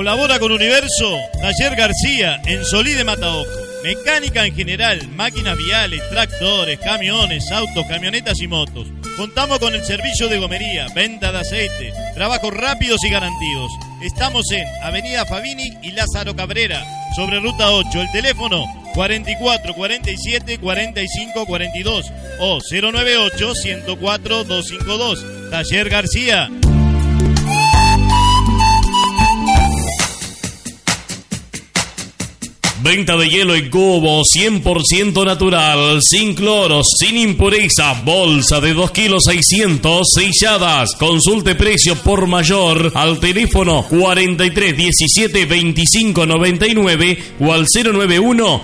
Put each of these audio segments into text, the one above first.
Colabora con Universo, Taller García, en Solí de Mataojo. Mecánica en general, máquinas viales, tractores, camiones, autos, camionetas y motos. Contamos con el servicio de gomería, venta de aceite, trabajos rápidos y garantidos. Estamos en Avenida Fabini y Lázaro Cabrera, sobre Ruta 8. El teléfono 44 47 45 42 o 098 104 252. Taller García. Venta de hielo en cubo 100% natural, sin cloros, sin impureza, bolsa de 2 kilos 600 selladas. Consulte precio por mayor al teléfono 43 17 25 99 o al 091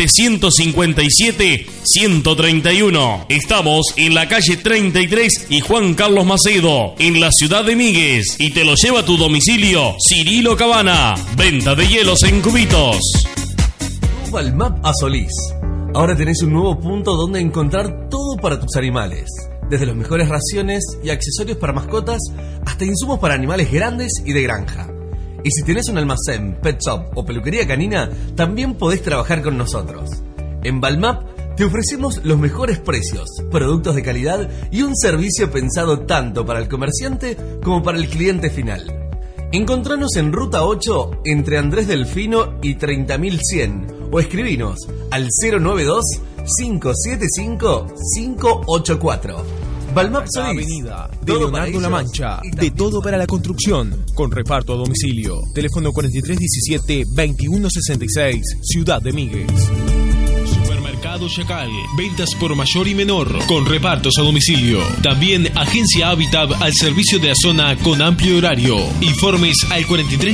757 131. Estamos en la calle 33 y Juan Carlos Macedo, en la ciudad de Míguez, y te lo lleva a tu domicilio Cirilo Cabana. Venta de hielos en cubitos. Balmap a Solís. Ahora tenés un nuevo punto donde encontrar todo para tus animales. Desde los mejores raciones y accesorios para mascotas hasta insumos para animales grandes y de granja. Y si tenés un almacén, pet shop o peluquería canina, también podés trabajar con nosotros. En Balmap te ofrecemos los mejores precios, productos de calidad y un servicio pensado tanto para el comerciante como para el cliente final. Encontranos en Ruta 8 entre Andrés Delfino y 30.100 o escribinos al 092 575 584. Balmap Solís, Avenida de Leonardo La Mancha, de todo para la construcción, con reparto a domicilio. Teléfono 4317-2166, Ciudad de Míguez. Supermercado Chacal, ventas por mayor y menor, con repartos a domicilio. También Agencia Habitat al servicio de la zona con amplio horario. Informes al 43